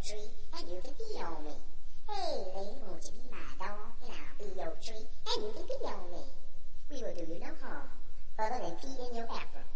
tree and you can feel me. Hey, lady, won't you be my dog and I'll be your tree and you can feel me. We will do you no harm other than pee in your bathroom.